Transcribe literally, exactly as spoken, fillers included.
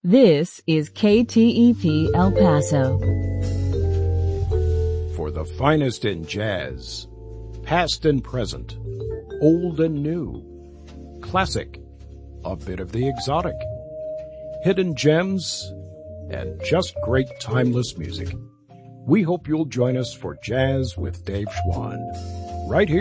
This is K T E P El Paso. For the finest in jazz, past and present, old and new, classic, a bit of the exotic, hidden gems, and just great timeless music. We hope you'll join us for Jazz with Dave Schwann, right here